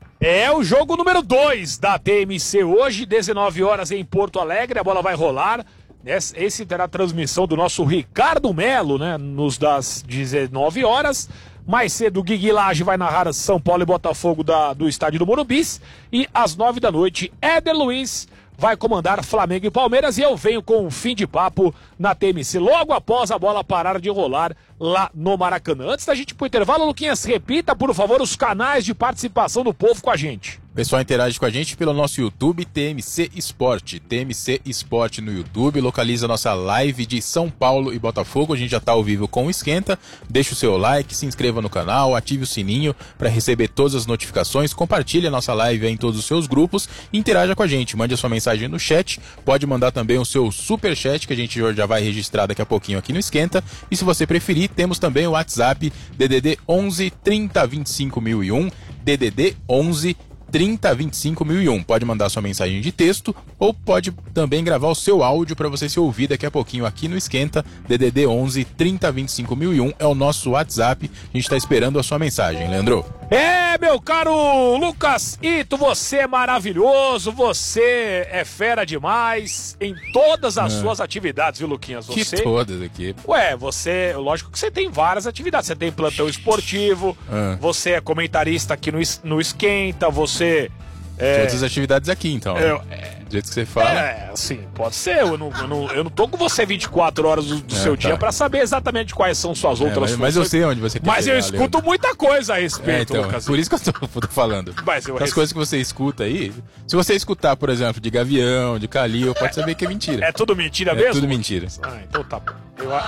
É o jogo número 2 da TMC hoje, 19 horas em Porto Alegre, a bola vai rolar. Esse terá a transmissão do nosso Ricardo Melo, né, nos das 19 horas. Mais cedo, o Guigui Lage vai narrar São Paulo e Botafogo do estádio do Morumbis. E às 9 da noite, Éder Luiz vai comandar Flamengo e Palmeiras. E eu venho com um fim de papo na TMC, logo após a bola parar de rolar lá no Maracanã. Antes da gente ir pro intervalo, Luquinhas, repita, por favor, os canais de participação do povo com a gente. O pessoal interage com a gente pelo nosso YouTube, TMC Esporte. TMC Esporte no YouTube, localiza a nossa live de São Paulo e Botafogo. A gente já está ao vivo com o Esquenta. Deixa o seu like, se inscreva no canal, ative o sininho para receber todas as notificações. Compartilhe a nossa live aí em todos os seus grupos e interaja com a gente. Mande a sua mensagem no chat. Pode mandar também o seu super chat, que a gente já vai registrar daqui a pouquinho aqui no Esquenta. E se você preferir, temos também o WhatsApp DDD 11 30 25 1001, DDD 11 30 25 1001. Pode mandar sua mensagem de texto ou pode também gravar o seu áudio para você se ouvir daqui a pouquinho aqui no Esquenta. DDD 11 30 25 1001 é o nosso WhatsApp. A gente está esperando a sua mensagem, Leandro. Meu caro Lucas Ito, você é maravilhoso, você é fera demais em todas as suas atividades, viu, Luquinhas? Que todas aqui. Lógico que você tem várias atividades. Você tem plantão esportivo, você é comentarista aqui no Esquenta, você... Todas as atividades aqui, então. Do jeito que você fala. Sim, pode ser. Eu não tô com você 24 horas do seu dia pra saber exatamente quais são suas outras funções. Mas eu sei onde você quer Mas chegar, eu escuto Leandro. Muita coisa a respeito, então, Lucas. por isso que eu tô falando. As coisas que você escuta aí, se você escutar, por exemplo, de Gavião, de Calil, pode saber que é mentira. É tudo mentira mesmo? É tudo mentira. Então tá bom.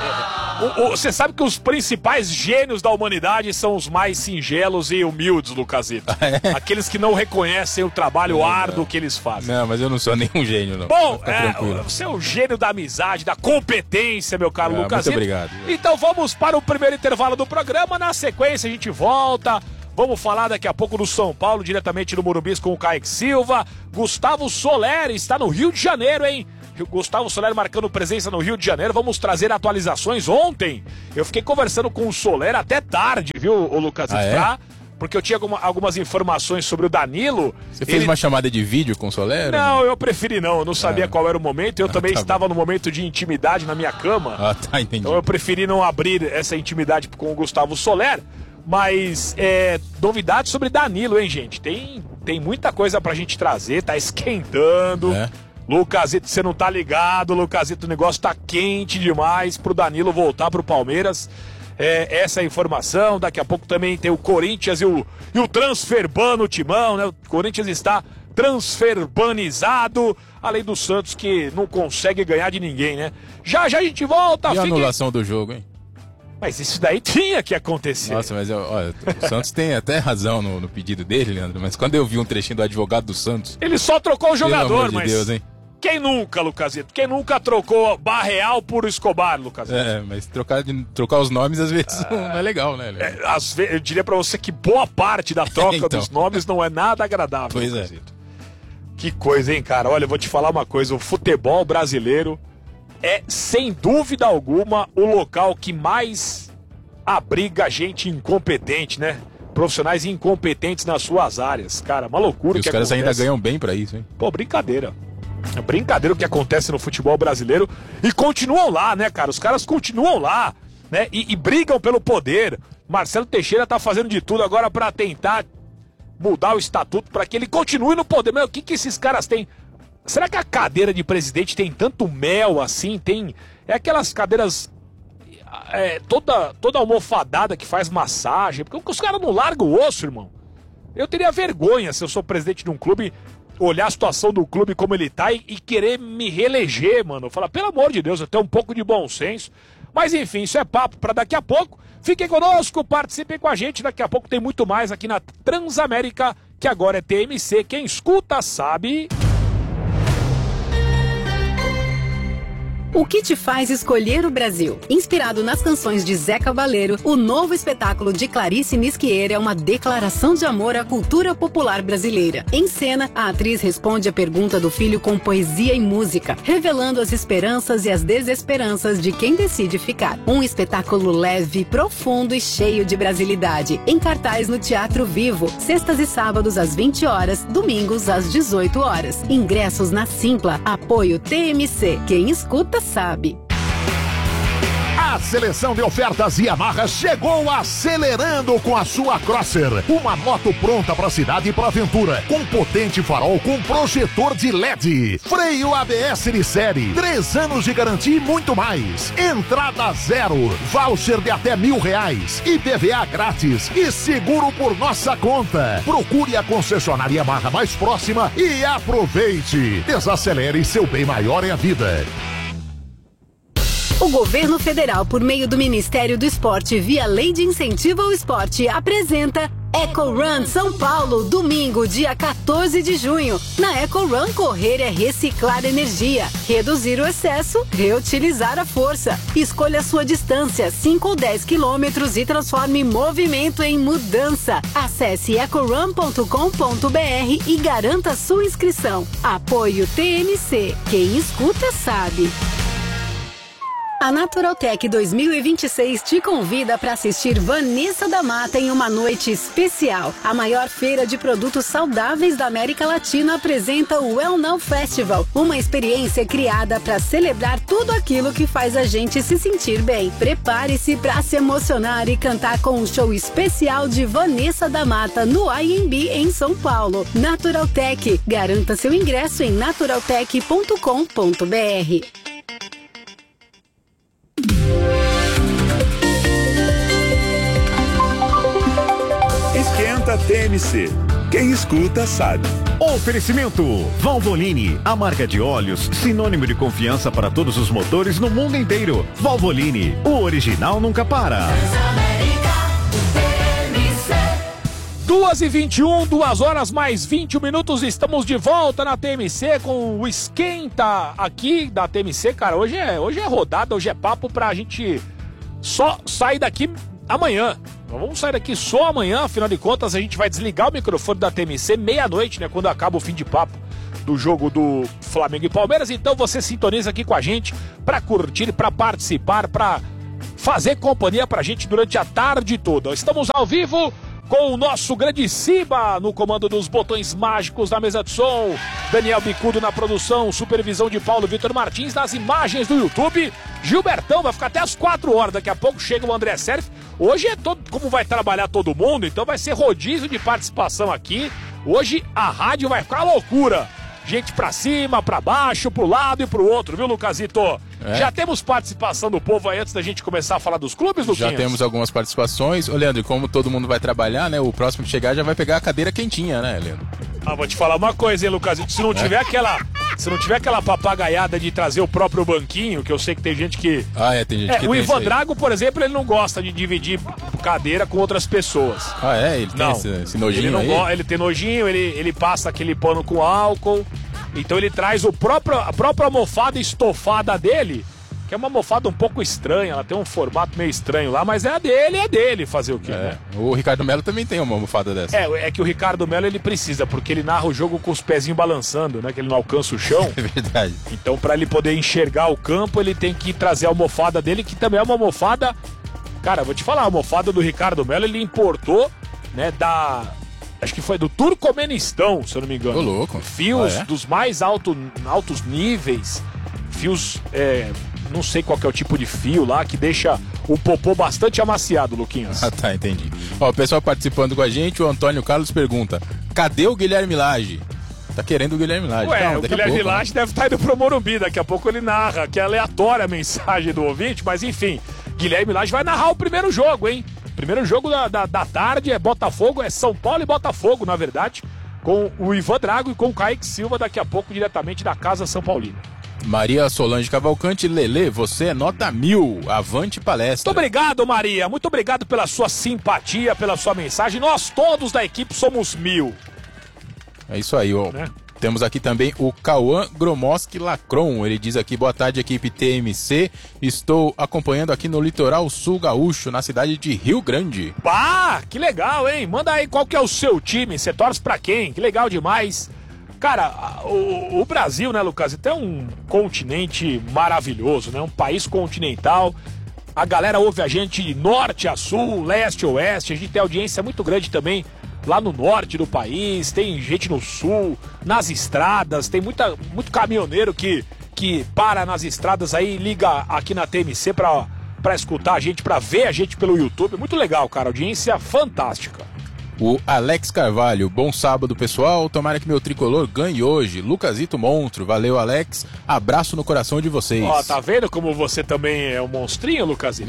Você sabe que os principais gênios da humanidade são os mais singelos e humildes, Lucasito. Aqueles que não reconhecem o trabalho árduo que eles fazem. Não, mas eu não sou sou nenhum gênio, não. Bom, você é o gênio da amizade, da competência, meu caro Lucas. Muito obrigado. Então vamos para o primeiro intervalo do programa. Na sequência a gente volta. Vamos falar daqui a pouco do São Paulo, diretamente no Morumbi com o Kaique Silva. Gustavo Soler está no Rio de Janeiro, hein? Gustavo Soler marcando presença no Rio de Janeiro. Vamos trazer atualizações. Ontem eu fiquei conversando com o Soler até tarde, viu, o Lucas? Porque eu tinha algumas informações sobre o Danilo. Você fez uma chamada de vídeo com o Soler? Não, eu preferi não. Eu não sabia qual era o momento. Eu também estava no momento de intimidade na minha cama. Entendi. Então eu preferi não abrir essa intimidade com o Gustavo Soler. Mas novidades sobre Danilo, hein, gente? Tem muita coisa pra gente trazer, tá esquentando. Lucasito, você não tá ligado, Lucasito, o negócio tá quente demais pro Danilo voltar pro Palmeiras. Essa é a informação. Daqui a pouco também tem o Corinthians e o transferbano Timão, né? O Corinthians está transferbanizado, além do Santos que não consegue ganhar de ninguém, né? Já a gente volta. E a anulação do jogo, hein? Mas isso daí tinha que acontecer. Nossa, mas olha, o Santos tem até razão no pedido dele, Leandro, mas quando eu vi um trechinho do advogado do Santos... Ele só trocou o jogador, pelo amor de mas... Deus, hein? Quem nunca, Lucasito? Quem nunca trocou Barreal por Escobar, Lucasito? Mas trocar os nomes às vezes não é legal, né? Eu diria pra você que boa parte da troca dos nomes não é nada agradável, Pois Lucasito. Que coisa, hein, cara? Olha, eu vou te falar uma coisa. O futebol brasileiro é, sem dúvida alguma, o local que mais abriga gente incompetente, né? Profissionais incompetentes nas suas áreas. Cara, uma loucura. E os caras ainda ganham bem pra isso, hein? Pô, brincadeira. É brincadeira o que acontece no futebol brasileiro. E continuam lá, né, cara? Os caras continuam lá, né? E brigam pelo poder. Marcelo Teixeira tá fazendo de tudo agora pra tentar mudar o estatuto pra que ele continue no poder. Mas o que esses caras têm? Será que a cadeira de presidente tem tanto mel assim? É aquelas cadeiras toda almofadada que faz massagem. Porque os caras não largam o osso, irmão. Eu teria vergonha se eu sou presidente de um clube, olhar a situação do clube como ele tá e querer me reeleger, mano. Falar, pelo amor de Deus, eu tenho um pouco de bom senso. Mas enfim, isso é papo pra daqui a pouco. Fiquem conosco, participem com a gente. Daqui a pouco tem muito mais aqui na Transamérica, que agora é TMC. Quem escuta sabe... O que te faz escolher o Brasil? Inspirado nas canções de Zé Cabaleiro, o novo espetáculo de Clarice Nisquier é uma declaração de amor à cultura popular brasileira. Em cena, a atriz responde a pergunta do filho com poesia e música, revelando as esperanças e as desesperanças de quem decide ficar. Um espetáculo leve, profundo e cheio de brasilidade. Em cartaz no Teatro Vivo, sextas e sábados às 20 horas, domingos às 18 horas. Ingressos na Simpla. Apoio TMC. Quem escuta sabe. A seleção de ofertas Yamaha chegou acelerando com a sua Crosser. Uma moto pronta para cidade e para aventura. Com potente farol com projetor de LED. Freio ABS de série. 3 anos de garantia e muito mais. Entrada zero. Voucher de até R$1.000. IPVA grátis. E seguro por nossa conta. Procure a concessionária Yamaha mais próxima e aproveite. Desacelere, seu bem maior é a vida. O governo federal, por meio do Ministério do Esporte, via Lei de Incentivo ao Esporte, apresenta Eco Run São Paulo, domingo, dia 14 de junho. Na Eco Run, correr é reciclar energia, reduzir o excesso, reutilizar a força. Escolha a sua distância, 5 ou 10 quilômetros e transforme movimento em mudança. Acesse ecorun.com.br e garanta sua inscrição. Apoio TMC. Quem escuta sabe. A Naturaltech 2026 te convida para assistir Vanessa da Mata em uma noite especial. A maior feira de produtos saudáveis da América Latina apresenta o Well Now Festival, uma experiência criada para celebrar tudo aquilo que faz a gente se sentir bem. Prepare-se para se emocionar e cantar com um show especial de Vanessa da Mata no IMB em São Paulo. Naturaltech, garanta seu ingresso em naturaltech.com.br. Esquenta TMC. Quem escuta sabe. Oferecimento Valvoline, a marca de óleos sinônimo de confiança para todos os motores no mundo inteiro. Valvoline, o original nunca para. 12h21, 2 horas mais 21 minutos, estamos de volta na TMC com o Esquenta aqui da TMC, cara, hoje é rodada, hoje é papo pra gente só sair daqui amanhã, nós vamos sair daqui só amanhã, afinal de contas a gente vai desligar o microfone da TMC meia-noite, né, quando acaba o fim de papo do jogo do Flamengo e Palmeiras, então você sintoniza aqui com a gente pra curtir, pra participar, pra fazer companhia pra gente durante a tarde toda. Estamos ao vivo com o nosso grande Ciba no comando dos botões mágicos da mesa de som, Daniel Bicudo na produção, supervisão de Paulo Vitor Martins nas imagens do YouTube, Gilbertão vai ficar até as 4 horas, daqui a pouco chega o André Serf. Hoje é como vai trabalhar todo mundo, então vai ser rodízio de participação aqui, hoje a rádio vai ficar loucura. Gente pra cima, pra baixo, pro lado e pro outro, viu, Lucasito? Já temos participação do povo aí antes da gente começar a falar dos clubes, Luquinhas? Já temos algumas participações. Ô, Leandro, como todo mundo vai trabalhar, né? O próximo que chegar já vai pegar a cadeira quentinha, né, Leandro? Vou te falar uma coisa, hein, Lucasito? Se não tiver aquela papagaiada de trazer o próprio banquinho, que eu sei que tem gente que... tem gente que o Ivan Drago, por exemplo, ele não gosta de dividir cadeira com outras pessoas. Ele tem esse nojinho aí? Ele tem nojinho, ele passa aquele pano com álcool, então ele traz a própria almofada estofada dele, que é uma almofada um pouco estranha, ela tem um formato meio estranho lá, mas é dele fazer o quê, né? O Ricardo Melo também tem uma almofada dessa. É que o Ricardo Melo ele precisa, porque ele narra o jogo com os pezinhos balançando, né? Que ele não alcança o chão. É verdade. Então, pra ele poder enxergar o campo, ele tem que trazer a almofada dele, que também é uma almofada... Cara, vou te falar, a almofada do Ricardo Melo ele importou, né, acho que foi do Turcomenistão, se eu não me engano. Tô louco. Fios dos mais altos níveis, fios... não sei qual que é o tipo de fio lá, que deixa o popô bastante amaciado, Luquinhas. Tá, entendi. O pessoal participando com a gente, o Antônio Carlos pergunta, cadê o Guilherme Lage? Tá querendo o Guilherme Lage. O Guilherme Lage deve estar indo pro Morumbi, daqui a pouco ele narra, que é aleatória a mensagem do ouvinte, mas enfim, Guilherme Lage vai narrar o primeiro jogo, hein? Primeiro jogo da tarde é Botafogo, é São Paulo e Botafogo, na verdade, com o Ivan Drago e com o Kaique Silva, daqui a pouco diretamente da Casa São Paulina. Maria Solange Cavalcante, Lelê, você é nota 1000, avante palestra. Muito obrigado, Maria, muito obrigado pela sua simpatia, pela sua mensagem, nós todos da equipe somos 1000. É isso aí, ó. Temos aqui também o Cauã Gromoski Lacron, ele diz aqui, boa tarde equipe TMC, estou acompanhando aqui no litoral sul gaúcho, na cidade de Rio Grande. Que legal, hein? Manda aí qual que é o seu time, você torce pra quem? Que legal demais. Cara, o Brasil, né, Lucas, é um continente maravilhoso, né? Um país continental. A galera ouve a gente de norte a sul, leste a oeste. A gente tem audiência muito grande também lá no norte do país. Tem gente no sul, nas estradas. Tem muito caminhoneiro que para nas estradas aí, liga aqui na TMC pra escutar a gente, pra ver a gente pelo YouTube. Muito legal, cara. Audiência fantástica. O Alex Carvalho, bom sábado pessoal, tomara que meu tricolor ganhe hoje, Lucasito monstro, valeu Alex, abraço no coração de vocês. Tá vendo como você também é um monstrinho, Lucasito?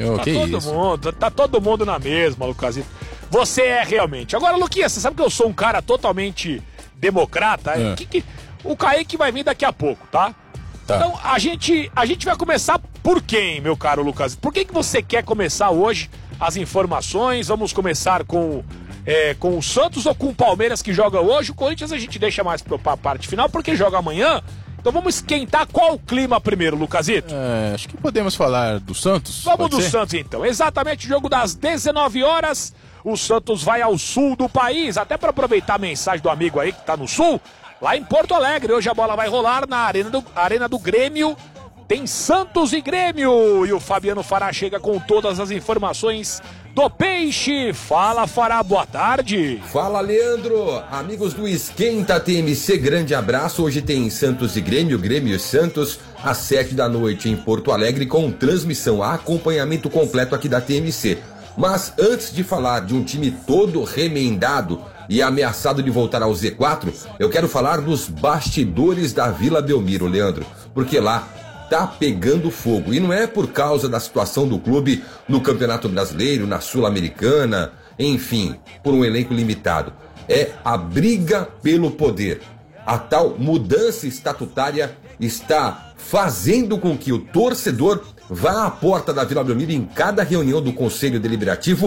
Tá todo mundo na mesma, Lucasito. Você é realmente. Agora, Luquinhas, você sabe que eu sou um cara totalmente democrata? O Kaique vai vir daqui a pouco, tá? Então, a gente vai começar por quem, meu caro Lucasito? Por que você quer começar hoje as informações? Vamos começar com o Santos ou com o Palmeiras que joga hoje? O Corinthians a gente deixa mais pra parte final porque joga amanhã. Então vamos esquentar qual o clima primeiro, Lucasito? Acho que podemos falar do Santos. Vamos do Santos então. Exatamente, jogo das 19 horas. O Santos vai ao sul do país, até para aproveitar a mensagem do amigo aí que tá no sul, lá em Porto Alegre. Hoje a bola vai rolar na Arena do Grêmio. Tem Santos e Grêmio. E o Fabiano Fará chega com todas as informações do Peixe. Fala, Fará, boa tarde. Fala, Leandro. Amigos do Esquenta TMC, grande abraço. Hoje tem Santos e Grêmio, Grêmio e Santos, às 7 da noite em Porto Alegre, com transmissão, acompanhamento completo aqui da TMC. Mas antes de falar de um time todo remendado e ameaçado de voltar ao Z4, eu quero falar dos bastidores da Vila Belmiro, Leandro, porque lá tá pegando fogo. E não é por causa da situação do clube no Campeonato Brasileiro, na Sul-Americana, enfim, por um elenco limitado. É a briga pelo poder. A tal mudança estatutária está fazendo com que o torcedor vá à porta da Vila Belmiro em cada reunião do Conselho Deliberativo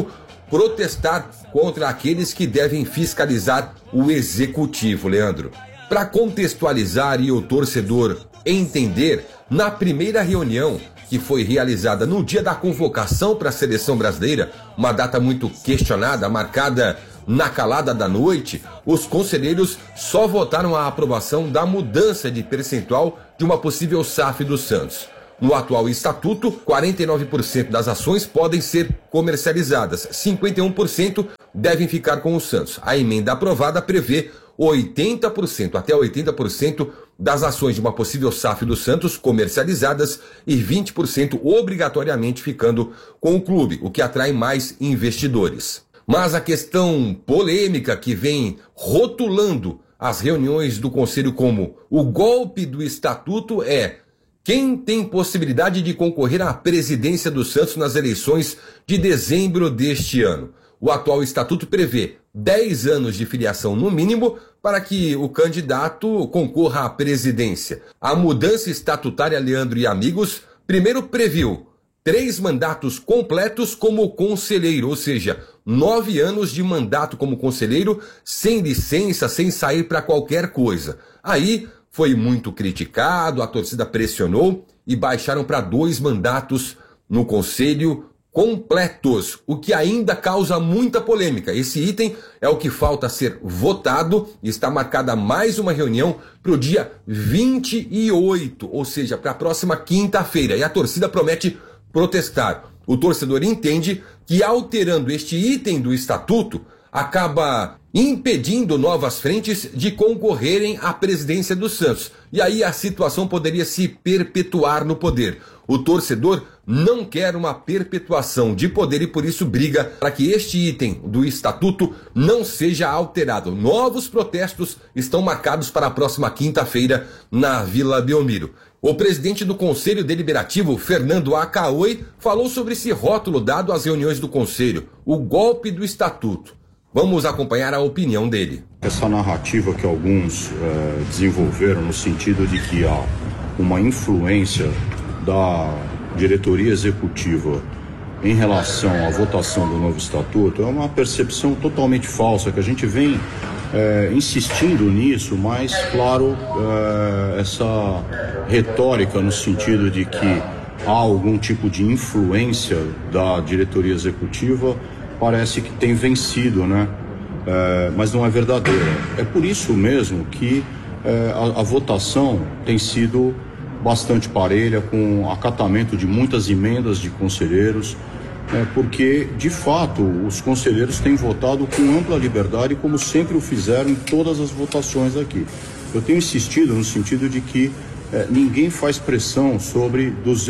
protestar contra aqueles que devem fiscalizar o executivo, Leandro. Para contextualizar e o torcedor entender, na primeira reunião que foi realizada no dia da convocação para a seleção brasileira, uma data muito questionada, marcada na calada da noite, os conselheiros só votaram a aprovação da mudança de percentual de uma possível SAF do Santos. No atual estatuto, 49% das ações podem ser comercializadas, 51% devem ficar com o Santos. A emenda aprovada prevê 80%, até 80% das ações de uma possível SAF do Santos comercializadas e 20% obrigatoriamente ficando com o clube, o que atrai mais investidores. Mas a questão polêmica que vem rotulando as reuniões do Conselho como o golpe do estatuto é: quem tem possibilidade de concorrer à presidência do Santos nas eleições de dezembro deste ano? O atual estatuto prevê 10 anos de filiação no mínimo para que o candidato concorra à presidência. A mudança estatutária, Leandro e amigos, primeiro previu 3 mandatos completos como conselheiro, ou seja, 9 anos de mandato como conselheiro, sem licença, sem sair para qualquer coisa. Aí foi muito criticado, a torcida pressionou e baixaram para 2 mandatos no conselho completos, o que ainda causa muita polêmica. Esse item é o que falta ser votado e está marcada mais uma reunião para o dia 28, ou seja, para a próxima quinta-feira. E a torcida promete protestar. O torcedor entende que alterando este item do estatuto acaba impedindo novas frentes de concorrerem à presidência do Santos. E aí a situação poderia se perpetuar no poder. O torcedor não quer uma perpetuação de poder e por isso briga para que este item do estatuto não seja alterado. Novos protestos estão marcados para a próxima quinta-feira na Vila Belmiro. O presidente do Conselho Deliberativo, Fernando Acaoi, falou sobre esse rótulo dado às reuniões do Conselho, o golpe do estatuto. Vamos acompanhar a opinião dele. Essa narrativa que alguns desenvolveram no sentido de que há uma influência da diretoria executiva em relação à votação do novo estatuto é uma percepção totalmente falsa, que a gente vem insistindo nisso, mas, claro, essa retórica no sentido de que há algum tipo de influência da diretoria executiva parece que tem vencido, né? Mas não é verdadeira. É por isso mesmo que a votação tem sido bastante parelha, com acatamento de muitas emendas de conselheiros, porque, de fato, os conselheiros têm votado com ampla liberdade, como sempre o fizeram em todas as votações aqui. Eu tenho insistido no sentido de que ninguém faz pressão sobre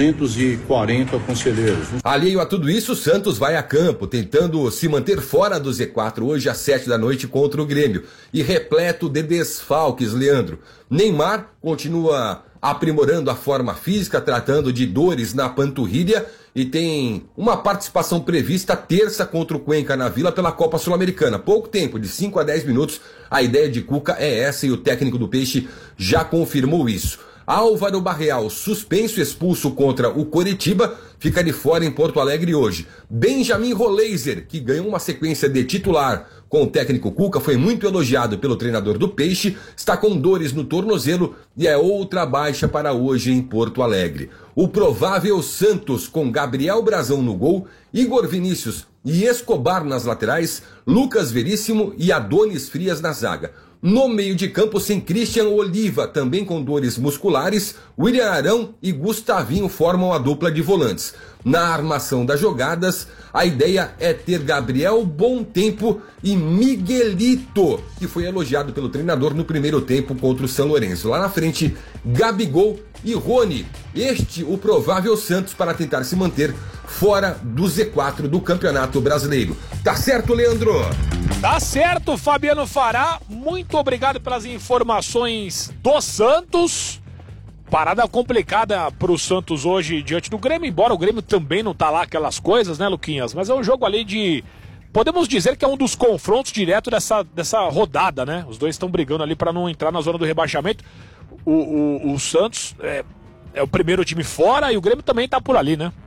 240 conselheiros. Alheio a tudo isso, o Santos vai a campo, tentando se manter fora do Z4 hoje às 7 da noite contra o Grêmio. E repleto de desfalques, Leandro. Neymar continua aprimorando a forma física, tratando de dores na panturrilha e tem uma participação prevista terça contra o Cuenca na Vila pela Copa Sul-Americana. Pouco tempo, de 5 a 10 minutos, a ideia de Cuca é essa e o técnico do Peixe já confirmou isso. Álvaro Barreal, suspenso e expulso contra o Coritiba, fica de fora em Porto Alegre hoje. Benjamin Roleiser, que ganhou uma sequência de titular com o técnico Cuca, foi muito elogiado pelo treinador do Peixe, está com dores no tornozelo e é outra baixa para hoje em Porto Alegre. O provável Santos com Gabriel Brazão no gol, Igor Vinícius e Escobar nas laterais, Lucas Veríssimo e Adonis Frias na zaga. No meio de campo, sem Christian Oliva, também com dores musculares, William Arão e Gustavinho formam a dupla de volantes. Na armação das jogadas, a ideia é ter Gabriel Bom Tempo e Miguelito, que foi elogiado pelo treinador no primeiro tempo contra o São Lourenço. Lá na frente, Gabigol e Rony. Este o provável Santos para tentar se manter fora do Z4 do Campeonato Brasileiro. Tá certo, Leandro? Tá certo, Fabiano Fará. Muito obrigado pelas informações do Santos. Parada complicada pro Santos hoje diante do Grêmio, embora o Grêmio também não tá lá aquelas coisas, né, Luquinhas? Mas é um jogo ali de... Podemos dizer que é um dos confrontos diretos dessa rodada, né? Os dois estão brigando ali para não entrar na zona do rebaixamento. O Santos é o primeiro time fora e o Grêmio também tá por ali, né?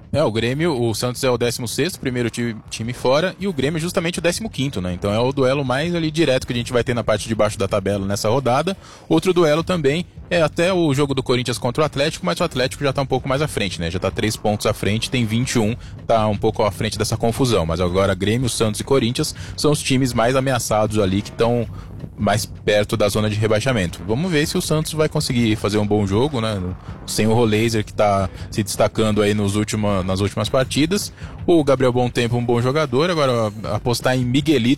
O Grêmio, o Santos é o 16º, primeiro time fora, e o Grêmio é justamente o 15º, né? Então é o duelo mais ali direto que a gente vai ter na parte de baixo da tabela nessa rodada. Outro duelo também é até o jogo do Corinthians contra o Atlético, mas o Atlético já tá um pouco mais à frente, né? Já tá 3 pontos à frente, tem 21, tá um pouco à frente dessa confusão. Mas agora Grêmio, Santos e Corinthians são os times mais ameaçados ali, que estão mais perto da zona de rebaixamento. Vamos ver se o Santos vai conseguir fazer um bom jogo, né? Sem o Roleiser, que tá se destacando aí nas últimas partidas. O Gabriel Bom Tempo, um bom jogador. Agora, apostar em Miguelito